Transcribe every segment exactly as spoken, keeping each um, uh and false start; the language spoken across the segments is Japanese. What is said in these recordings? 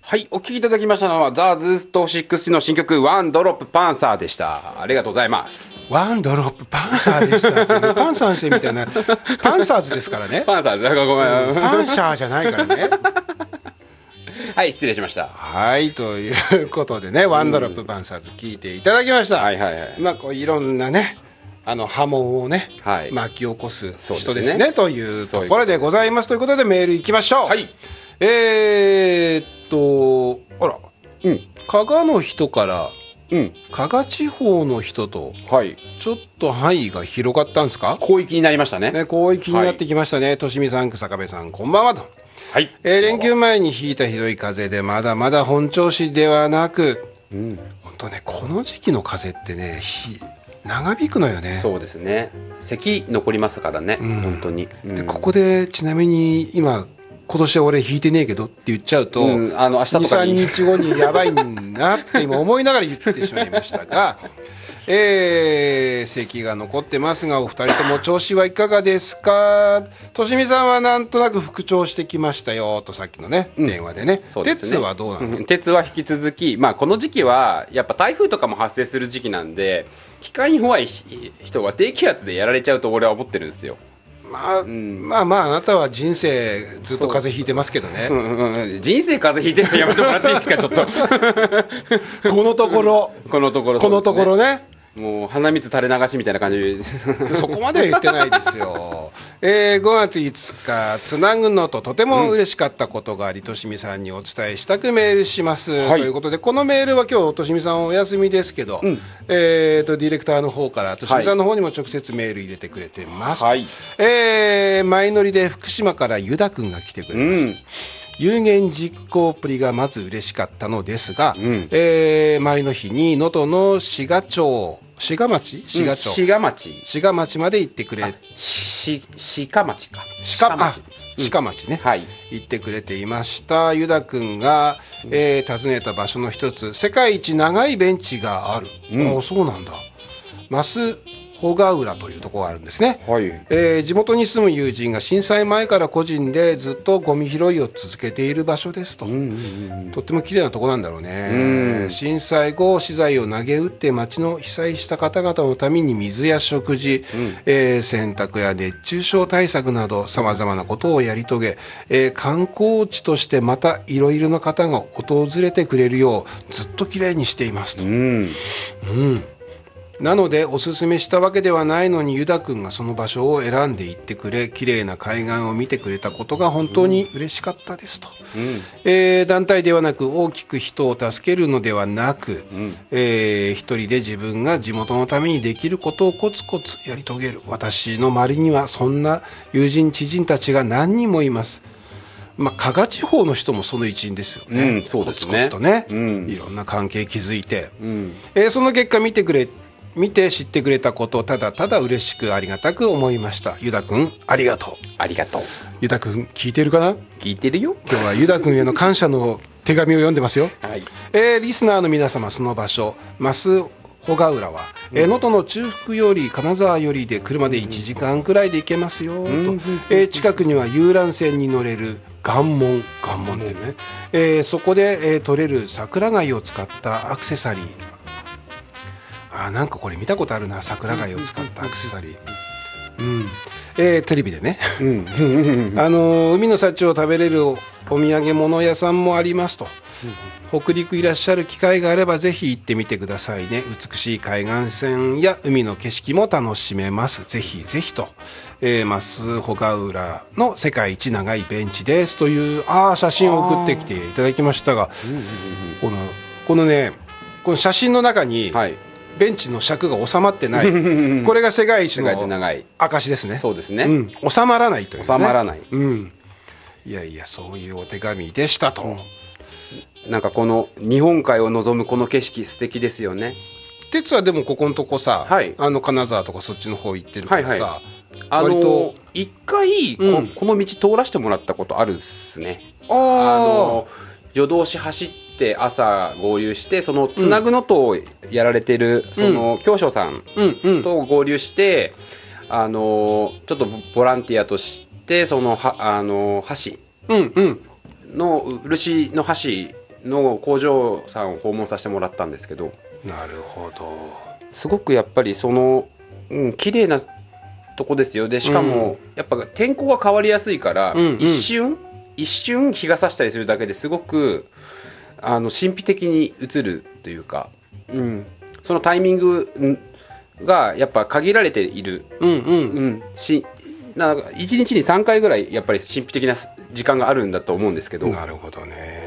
はい、お聴きいただきましたのはザ・ズーストろくの新曲ワンドロップパンサーでした。ありがとうございます。 ワンドロップパンサーでしたパンサー先生みたいなパンサーズですからね。 パンサーズ、ごめん、 うん、パンシャーじゃないからねはい、失礼しました。 はいということでね、ワンドロップパンサーズ聞いていただきました。 はいはいはい。 まあこういろんなねあの波紋をね、はい、巻き起こす人ですねというところでございます。ということでメールいきましょう。はい、えー、っとあら、うん、加賀の人から、うん、加賀地方の人と、はい、ちょっと範囲が広がったんですか。 広域になりました ね, ね広域になってきましたね。としみさん、草壁さん、こんばんはと。はい、えー、連休前に引いたひどい風でまだまだ本調子ではなく、うん、本当ねこの時期の風ってねひ長引くのよね。 そうですね、咳残りますからね、うん、本当に、 うん、でここでちなみに今今年は俺引いてねえけどって言っちゃうと、うん、あの明日とかに にさんにちごにやばいなって今思いながら言ってしまいましたがえー、咳が残ってますがお二人とも調子はいかがですか。としみさんはなんとなく復調してきましたよとさっきのね、うん、電話でね。鉄はどうなの、うん、 鉄は引き続き、まあ、この時期はやっぱ台風とかも発生する時期なんで機械に弱い人が低気圧でやられちゃうと俺は思ってるんですよ。 まあ、うん、まあまああなたは人生ずっと風邪ひいてますけどね、 うん、人生風邪ひいてるのやめてもらっていいですかちょっとこのところこのところ、ね、 このところねもう鼻水垂れ流しみたいな感じそこまでは言ってないですよ、えー、ごがついつかつなぐのととても嬉しかったことがあり、としみさんにお伝えしたくメールします、はい、ということでこのメールは今日としみさんお休みですけど、うん、えー、とディレクターの方からとしみさんの方にも直接メール入れてくれてます、はい、えー、前乗りで福島からユダ君が来てくれました、うん、有言実行っぷりがまず嬉しかったのですが、うん、えー、前の日に能登の志賀町志賀町志賀町、うん、志賀町志賀町まで行ってくれし志賀町か志賀町志賀町ね、うん、はい、行ってくれていました。ユダ君が、えー、訪ねた場所の一つ世界一長いベンチがある、うん、ああそうなんだ。増穂ヶ浦というところがあるんですね、はい、えー、地元に住む友人が震災前から個人でずっとゴミ拾いを続けている場所ですと、うんうんうん、とっても綺麗なところなんだろうね、うん、震災後資材を投げ打って町の被災した方々のために水や食事、うん、えー、洗濯や熱中症対策などさまざまなことをやり遂げ、えー、観光地としてまたいろいろな方が訪れてくれるようずっと綺麗にしていますと、うん、うん、なのでおすすめしたわけではないのにユダ君がその場所を選んで行ってくれ綺麗な海岸を見てくれたことが本当に嬉しかったですと、うん、えー、団体ではなく大きく人を助けるのではなく、うん、えー、一人で自分が地元のためにできることをコツコツやり遂げる。私の周りにはそんな友人知人たちが何人もいます。まあ、加賀地方の人もその一員ですよね、うん、そうですね、コツコツとね、うん、いろんな関係築いて、うん、えー、その結果見てくれ見て知ってくれたことをただただ嬉しくありがたく思いました。ユダ君ありがとう。 ありがとう。 ユダ君聞いてるかな。 聞いてるよ。 今日はユダ君への感謝の手紙を読んでますよ、はい、えー、リスナーの皆様、その場所増穂ヶ浦は能登、うん、の中腹より金沢よりで車でいちじかんくらいで行けますよ、うん、と、えー、近くには遊覧船に乗れる岩門岩門ってね、うん、えー、そこで、えー、取れる桜貝を使ったアクセサリー、あ、なんかこれ見たことあるな、桜貝を使ったアクセサリー、うん、えー、テレビでね、うん、あのー、海の幸を食べれる お, お土産物屋さんもありますと、うん、北陸いらっしゃる機会があればぜひ行ってみてくださいね。美しい海岸線や海の景色も楽しめます。ぜひぜひと、えー、増穂ヶ浦の世界一長いベンチですというあ写真を送ってきていただきましたが、このこのね、この写真の中に、はい、ベンチの尺が収まってないこれが世界一の証ですね。 そうですね、 うん、収まらないというね、 収まらない、 うん、いやいやそういうお手紙でしたと、 うん、なんかこの日本海を望むこの景色素敵ですよね。 鉄はでもここのとこさ、はい、あの金沢とかそっちの方行ってるからさ、はいはい、 あの割と一回 こ,、うん、この道通らせてもらったことあるっすね。あの夜通し走って朝合流してそのつなぐのとやられてる、うん、その教師さんと合流して、うんうん、あのちょっとボランティアとしてそのはあの橋の、うんうん、漆の橋の工場さんを訪問させてもらったんですけど、 なるほど、 すごくやっぱりその、うん、綺麗なとこですよ。でしかも、うん、やっぱ天候が変わりやすいから、うんうん、一瞬一瞬日が差したりするだけですごくあの神秘的に映るというか、うん、そのタイミングがやっぱ限られている、うんうんうん、しなんかいちにちにさんかいぐらいやっぱり神秘的な時間があるんだと思うんですけど、 なるほどね、 うん、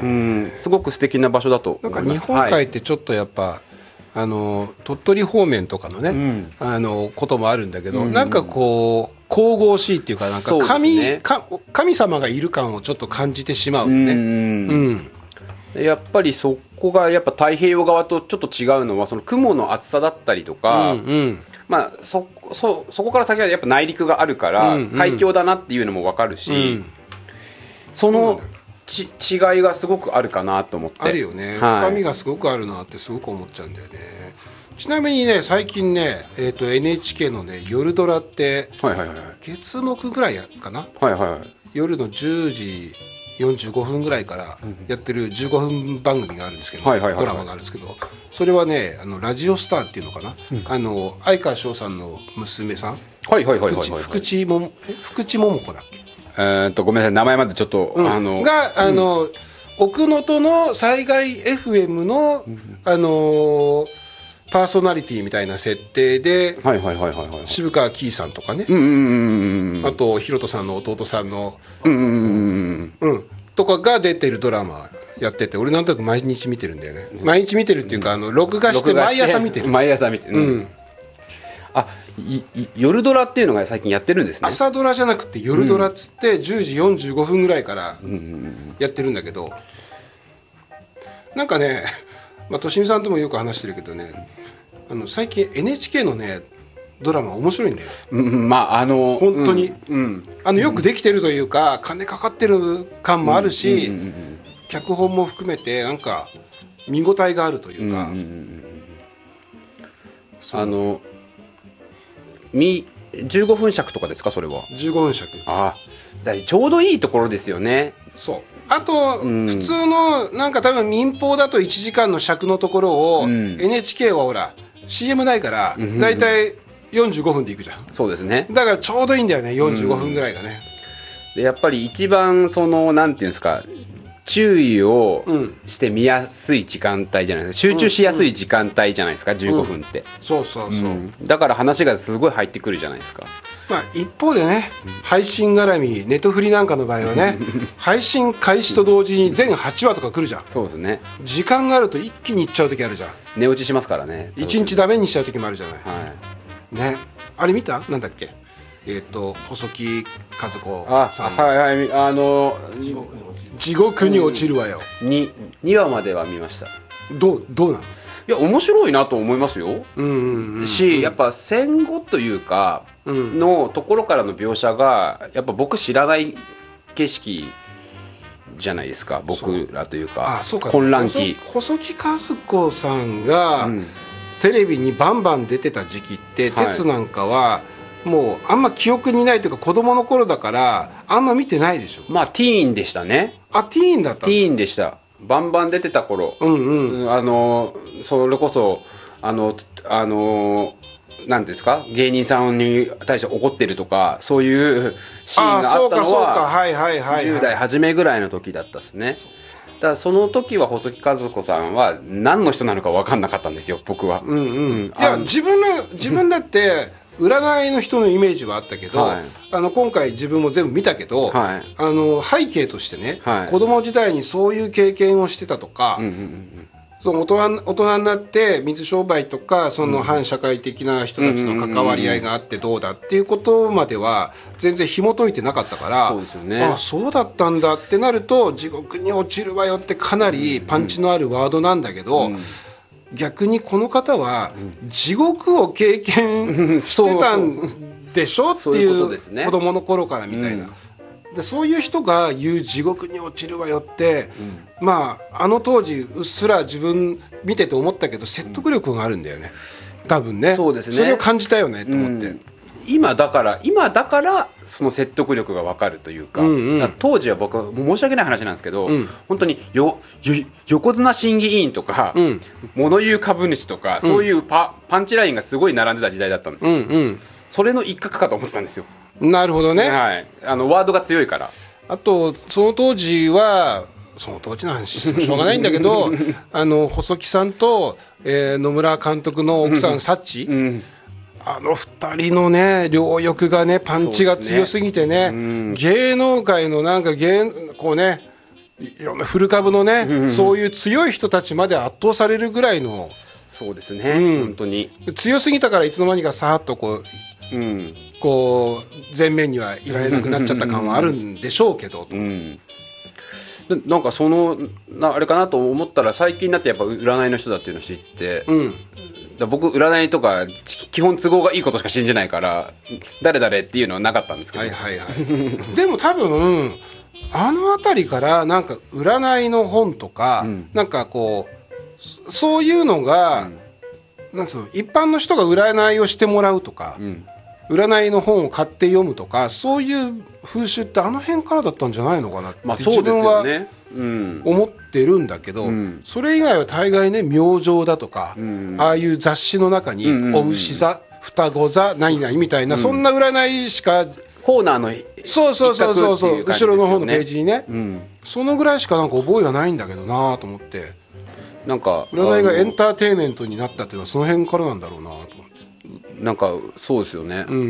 すごく素敵な場所だと思います。 なんか日本海ってちょっとやっぱ、はい、あの鳥取方面とかのね、うん、あのこともあるんだけど、うん、なんかこう神々しいっていうか、なんか 神,、ね、か神様がいる感をちょっと感じてしまうね、うんうん、やっぱりそこがやっぱ太平洋側とちょっと違うのはその雲の厚さだったりとか、うんうん、まあ、そ, そ, そこから先はやっぱ内陸があるから、うんうん、海峡だなっていうのも分かるし、うん、そのち違いがすごくあるかなと思って。 あるよね、はい、深みがすごくあるなってすごく思っちゃうんだよね。ちなみにね、最近ね、えー、と エヌエイチケー のね夜ドラって、はいはいはい、月木ぐらいかな、はいはいはい、夜のじゅうじよんじゅうごふんぐらいからやってるじゅうごふん番組があるんですけど、はいはいはいはい、ドラマがあるんですけど、それはね、あのラジオスターっていうのかな、うん、あの相川翔さんの娘さん、 はいはいはいはい、はい、 福地も福地桃子だっけ、 えー、っとごめんなさい、名前までちょっと、 うん、 あのがあの、うん、奥能登の災害 エフエム の、うん、あのー、パーソナリティみたいな設定で、はいはいはいはいはい、渋川キーさんとかね、うんうんうんうん、あとひろとさんの弟さんの、うんうんうんうん、とかが出てるドラマやってて、俺なんとなく毎日見てるんだよね、うん、毎日見てるっていうか、あの録画して毎朝見てる、 毎朝見てる、うんうん、あいい夜ドラっていうのが最近やってるんですね。 朝ドラじゃなくて夜ドラっつって、じゅうじよんじゅうごふんぐらいからやってるんだけど、なんかね、まあ、としみさんともよく話してるけどね、あの最近 エヌエイチケー のねドラマ面白いんだよ、 うん、まああの本当に、うんうん、あのよくできてるというか、金かかってる感もあるし、うんうんうんうん、脚本も含めてなんか見応えがあるというか、うんうんうん、 あのみじゅうごふん尺とかですか、それは。 じゅうごふん尺、 ああ、だちょうどいいところですよね。 そう、あと、うん、普通のなんか多分民放だといちじかんの尺のところを、うん、エヌエイチケー はほら シーエム ないからだいたいよんじゅうごふんでいくじゃん。 そうですね、 だからちょうどいいんだよね、よんじゅうごふんぐらいがね、 うん、でやっぱり一番そのなんていうんですか、注意をして見やすい時間帯じゃないですか、集中しやすい時間帯じゃないですか、うん、じゅうごふんって、うん、 そうそうそう、うん、 だから話がすごい入ってくるじゃないですか。 まあ、一方でね、うん、配信絡みネットフリなんかの場合はね配信開始と同時に全はちわとか来るじゃん。 そうですね、 時間があると一気にいっちゃう時あるじゃん。 寝落ちしますからね、 いちにちダメにしちゃう時もあるじゃない、 はい、 ね、あれ見た？なんだっけ、えー、と細木和子さん、 あ、はいはい、あの地獄に落ちるわよ、 うん、に, にわまでは見ました。 どうどうなの？ いや面白いなと思いますよ、うんうんうん、しやっぱ戦後というかのところからの描写がやっぱ僕知らない景色じゃないですか、僕らというか、 あ、そうか、 混乱期。 細木和子さんが、うん、テレビにバンバン出てた時期って、はい、鉄なんかはもうあんま記憶にないというか子供の頃だからあんま見てないでしょ。 まあティーンでしたね。 あ、ティーンだった。 ティーンでした。バンバン出てた頃、うんうん、あのそれこそあのあのなんですか、芸人さんに対して怒ってるとかそういうシーンがあったのはじゅう代初めぐらいの時だったですね。だからその時は細木数子さんは何の人なのか分かんなかったんですよ、僕は。うんうん、 いや自分の自分だって占いの人のイメージはあったけど、はい、あの今回自分も全部見たけど、はい、あの背景としてね、はい、子供時代にそういう経験をしてたとか、うんうんうん、その大人、大人になって水商売とかその反社会的な人たちの関わり合いがあってどうだっていうことまでは全然紐解いてなかったから、そうですよね、あ、そうだったんだってなると地獄に落ちるわよってかなりパンチのあるワードなんだけど、うんうん、逆にこの方は地獄を経験してたんでしょっていう子供の頃からみたいな、うん、でそういう人が言う地獄に落ちるわよって、うん、まああの当時うっすら自分見てて思ったけど説得力があるんだよね、多分ね。そうですね、それを感じたよねと思って、うん、 今だから今だからその説得力が分かるというか、うんうん、か当時は僕は申し訳ない話なんですけど、うん、本当によよ横綱審議委員とか、うん、物言う株主とか、うん、そういうパ、パンチラインがすごい並んでた時代だったんですよ、うんうん、それの一角かと思ってたんですよ。 なるほどね、 はい、あのワードが強いから。 あとその当時はその当時の話してもしょうがないんだけどあの細木さんと、えー、野村監督の奥さんサッチ、うん、あのふたりのね両翼がねパンチが強すぎて ね, ね、うん、芸能界のなんか芸こうねいろんな古株のね、うん、そういう強い人たちまで圧倒されるぐらいの。 そうですね、うん、本当に強すぎたからいつの間にかさーっとこう、うん、こう前面にはいられなくなっちゃった感はあるんでしょうけど、うんなんかそのなあれかなと思ったら最近になってやっぱ占いの人だっていうのを知って、うん、だ僕占いとか基本都合がいいことしか信じないから誰々っていうのはなかったんですけど、はいはいはい、でも多分あの辺りからなんか占いの本とか、うん、なんかこうそういうのが、うん、なんつうの一般の人が占いをしてもらうとか、うん、占いの本を買って読むとかそういう風習ってあの辺からだったんじゃないのかなって、まあそうですよね、自分は思ってるんだけど、うん、それ以外は大概ね明星だとか、うん、ああいう雑誌の中に、うんうんうん、お牛座双子座何々みたいな、うん、そんな占いしかコーナーのそうそうそうそうそう、ね、後ろの方のページにね、うん、そのぐらいしかなんか覚えがないんだけどなと思って、 なんか占いがエンターテインメントになったっていうのはその辺からなんだろうなと思って、 なんかそうですよね、うん、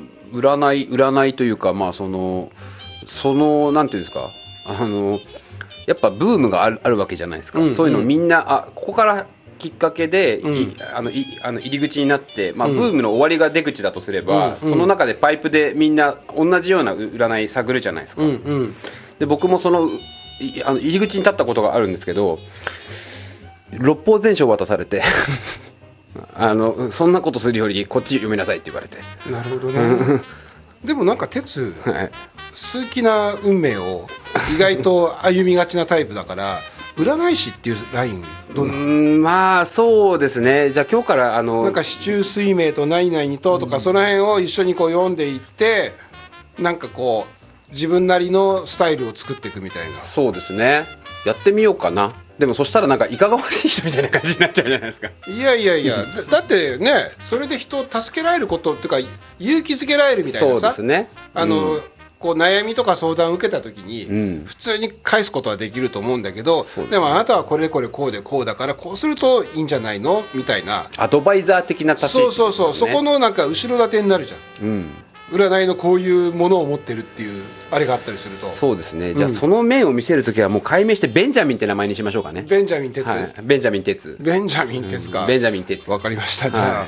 占い占いというかまあそのそのなんていうんですかあのやっぱブームがある、あるわけじゃないですか、うんうん、そういうのみんなあここからきっかけで、うん、あのいあの入り口になって、まあ、ブームの終わりが出口だとすれば、うん、その中でパイプでみんな同じような占い探るじゃないですか、うんうん、で僕もそのあの入り口に立ったことがあるんですけど六法全書を渡されてあのそんなことするよりこっち読みなさいって言われて。 なるほどねでもなんか哲、はい、数奇な運命を意外と歩みがちなタイプだから占い師っていうラインどうなの？ うんまあそうですね。じゃあ今日からあのなんか四柱推命と何々にととか、うん、その辺を一緒にこう読んでいってなんかこう自分なりのスタイルを作っていくみたいな。 そうですね、やってみようかな。でもそしたらなんかいかがわしい人みたいな感じになっちゃうじゃないですか。 いやいやいやだ, だってねそれで人を助けられることっていうか勇気づけられるみたいなさ、 そうですね、 あの、うん、こう悩みとか相談を受けた時に、うん、普通に返すことはできると思うんだけど、 で, ね、でもあなたはこれこれこうでこうだからこうするといいんじゃないのみたいなアドバイザー的な立ち位置、ね、 そうそうそう、そこのなんか後ろ盾になるじゃん、うん、占いのこういうものを持ってるっていうあれがあったりすると。 そうですね。じゃあその面を見せるときはもう解明してベンジャミンって名前にしましょうかね。 ベンジャミン哲、 はい、ベンジャミン哲ベンジャミン哲か、 うん、ベンジャミン哲わかりました。じゃあ、はい、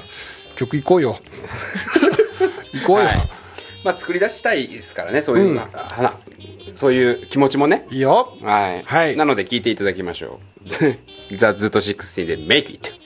曲いこうよいこうよ、はい、 まあ作り出したいですからねそういう、うん、そういう気持ちもねいいよ、 はい、はい、なので聞いていただきましょうザ・ズートシックスティーンで Make It